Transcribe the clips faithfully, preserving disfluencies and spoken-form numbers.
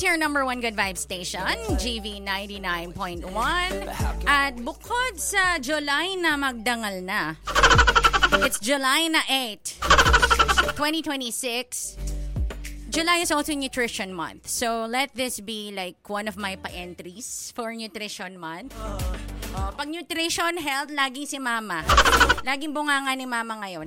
to your number one good vibe station, G V ninety-nine point one. At bukod sa July na magdangal na, it's July na eighth, twenty twenty-six. July is also Nutrition Month. So let this be like one of my pa-entries for Nutrition Month. Oh, pag nutrition, health, laging si Mama. Laging bunganga ni Mama ngayon.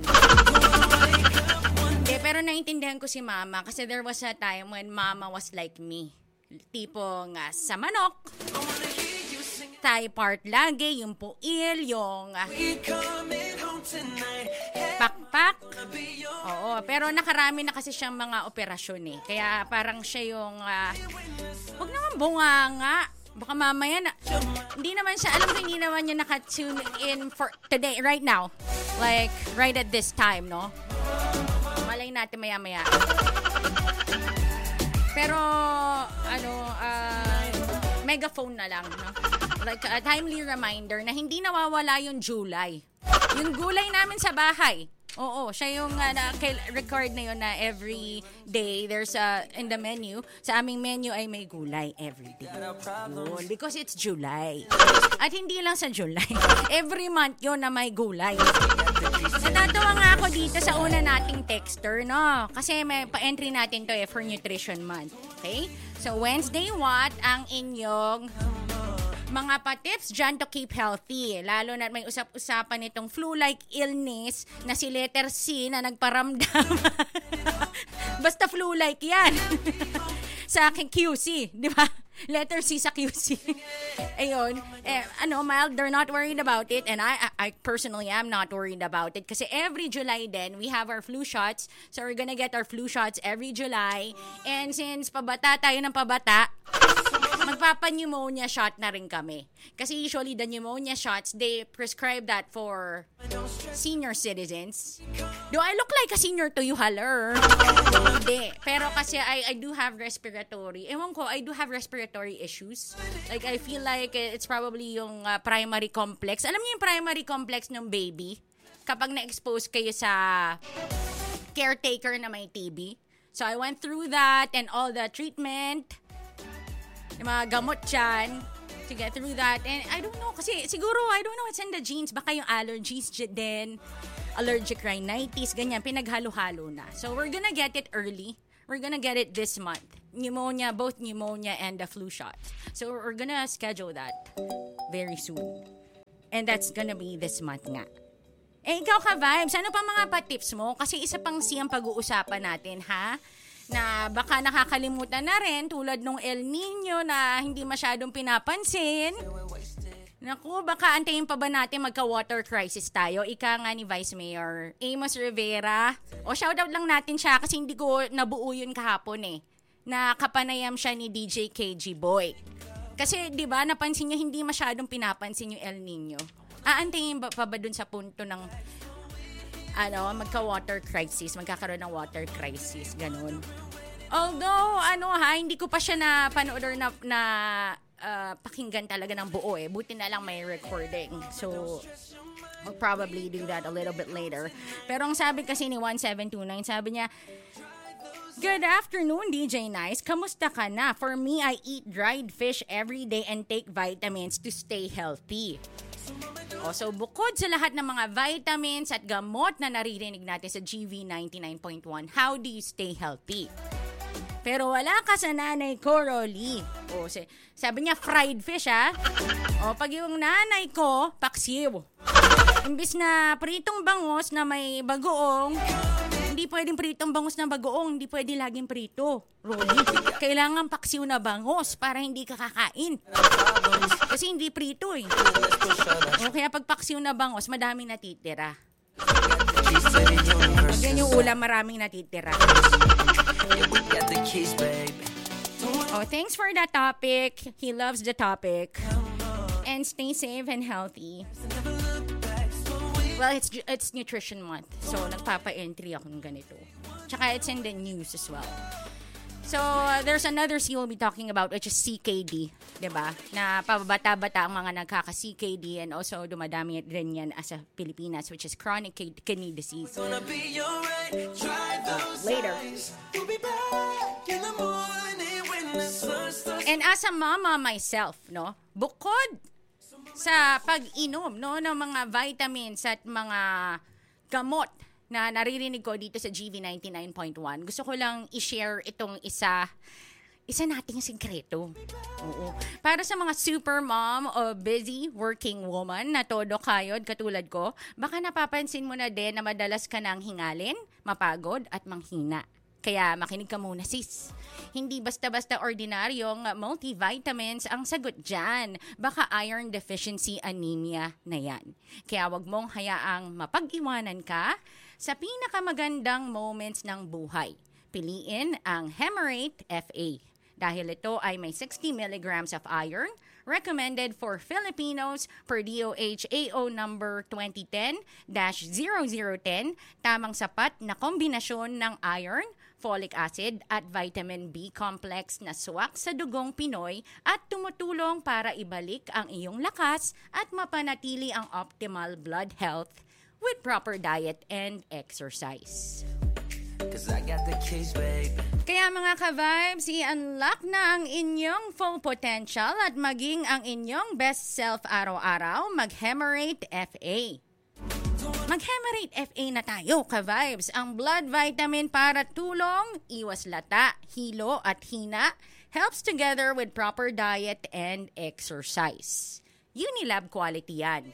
Eh, pero naintindihan ko si Mama kasi there was a time when Mama was like me. Tipong uh, sa manok, Thai part lagi, yung puil, yung uh, pakpak. Oo, pero nakarami na kasi siyang mga operasyon eh. Kaya parang siya yung, uh, huwag naman bunganga. Baka mamaya na, hindi naman siya, alam ko hindi naman niya naka-tune in for today, right now. Like, right at this time, no? Malay natin maya-maya. Pero, ano, uh, megaphone na lang, no? Like, a timely reminder na hindi nawawala yung July. Yung gulay namin sa bahay. Oo, siya yung uh, na, record na yun na every day there's a, in the menu, sa aming menu ay may gulay every day. Yun, because it's July. At hindi lang sa July. Every month yun na may gulay. Natatawa nga ako dito sa una nating texter, no? Kasi may pa-entry natin to eh for Nutrition Month. Okay? So, Wednesday, what ang inyong mga pa-tips dyan to keep healthy? Lalo na may usap-usapan itong flu-like illness na si letter C na nagparamdam. Basta flu-like yan. Sa aking Q C, di ba? Letter C sa Q C. Ayun. Eh, ano, mild, they're not worried about it. And I, I personally am not worried about it. Kasi every July then, we have our flu shots. So we're gonna get our flu shots every July. And since pabata tayo ng pabata, magpapa-pneumonia shot na rin kami. Kasi usually the pneumonia shots, they prescribe that for senior citizens. Do I look like a senior to you, haler? Hindi. Pero kasi I, I do have respiratory. Ewan ko, I do have respiratory issues. Like, I feel like it's probably yung uh, primary complex. Alam niyo yung primary complex ng baby? Kapag na-expose kayo sa caretaker na may T B. So, I went through that and all the treatment, yung mga gamot dyan to get through that. And I don't know, kasi siguro, I don't know, it's in the genes. Baka yung allergies din, allergic rhinitis, ganyan, pinaghalo-halo na. So, we're gonna get it early. We're gonna get it this month. Pneumonia, both pneumonia and the flu shot. So, we're gonna schedule that very soon. And that's gonna be this month nga. Eh, ikaw ka, Vibes, ano pa mga pa-tips mo? Kasi isa pang siyang pag-uusapan natin, ha? Na baka nakakalimutan na rin tulad nung El Nino na hindi masyadong pinapansin. Naku, baka antayin pa ba natin magka-water crisis tayo? Ika nga ni Vice Mayor Amos Rivera. O shoutout lang natin siya kasi hindi ko nabuo yun kahapon eh. Na kapanayam siya ni D J K G Boy. Kasi 'di ba napansin niyo hindi masyadong pinapansin yung El Nino. Aantayin ba pa ba dun sa punto ng ano, magka-water crisis, magkakaroon ng water crisis, ganun. Although, ano ha, hindi ko pa siya na panood or na, na uh, pakinggan talaga ng buo eh. Buti na lang may recording. So, I'll probably do that a little bit later. Pero ang sabi kasi ni one seven two nine, sabi niya, good afternoon, D J Nice. Kamusta ka na? For me, I eat dried fish every day and take vitamins to stay healthy. O, so bukod sa lahat ng mga vitamins at gamot na naririnig natin sa G V ninety-nine point one, how do you stay healthy? Pero wala ka sa nanay ko, Rolly. O, sabi niya, fried fish, ha? O, pag yung nanay ko, paksiw. Imbis na pritong bangus na may bagoong, hindi pwedeng pritong bangus na bagoong, hindi pwede laging prito, Rolly. Kailangan paksiw na bangus para hindi ka kakain. Kasi hindi prito eh. O kaya pag paksiw na bangus, madaming natitira. Yan yung ulam, maraming natitira. Oh, thanks for that topic. He loves the topic. And stay safe and healthy. Well, it's it's Nutrition Month. So, nagpapa-entry ako ng ganito. Tsaka it's in the news as well. So, uh, there's another C we'll be talking about, which is C K D. Diba? Na pababata-bata ang mga nagkaka-C K D and also dumadami rin yan as a Pilipinas, which is chronic kidney disease. Uh, later. as a mama myself, no, bukod sa pag-inom, no, ng mga vitamins at mga gamot na naririnig ko dito sa G V ninety-nine point one, gusto ko lang i-share itong isa isa nating sikreto. Oo. Para sa mga super mom o busy working woman na todo kayod katulad ko, baka napapansin mo na din na madalas ka nang hingalin, mapagod at manghina. Kaya makinig ka muna sis. Hindi basta-basta ordinaryong multivitamins ang sagot dyan. Baka iron deficiency anemia na yan. Kaya wag mong hayaang mapag-iwanan ka sa pinakamagandang moments ng buhay. Piliin ang Hemarate F A. Dahil ito ay may sixty milligrams of iron, recommended for Filipinos per D O H A O number twenty ten dash zero zero one zero, tamang sapat na kombinasyon ng iron, folic acid at vitamin B complex na swak sa dugong Pinoy at tumutulong para ibalik ang iyong lakas at mapanatili ang optimal blood health with proper diet and exercise. Kaya mga ka-vibes, i-unlock na ang inyong full potential at maging ang inyong best self araw-araw, mag-Hemarate F A. Mag-Hemarate F A na tayo, ka-vibes. Ang blood vitamin para tulong, iwas lata, hilo at hina, helps together with proper diet and exercise. Unilab quality yan.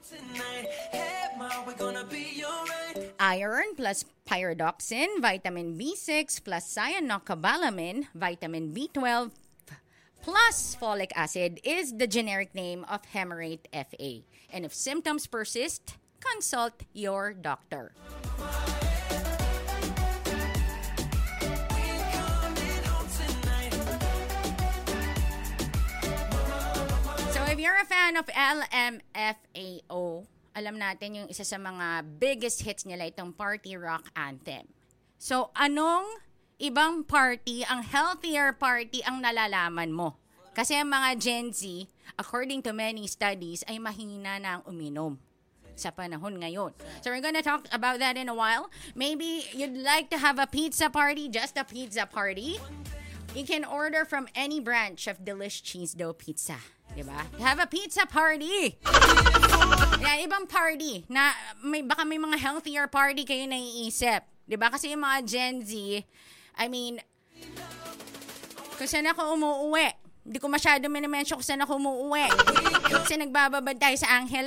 Iron plus pyridoxine, vitamin B six plus cyanocobalamin, vitamin B twelve plus folic acid is the generic name of Hemarate F A. And if symptoms persist, consult your doctor. If you're a fan of L M F A O, alam natin yung isa sa mga biggest hits nila itong party rock anthem. So, anong ibang party, ang healthier party ang nalalaman mo? Kasi ang mga Gen Z, according to many studies, ay mahina na ang uminom sa panahon ngayon. So, we're gonna talk about that in a while. Maybe you'd like to have a pizza party, just a pizza party. You can order from any branch of Delish Cheese Dough Pizza. Diba? Have a pizza party! Yan, ibang party na may, baka may mga healthier party kayo naiisip. Diba? Kasi yung mga Gen Z, I mean, kung saan ako umuuwi, hindi ko masyado minimension kung saan ako umuuwi. Kasi nagbababad tayo sa Angel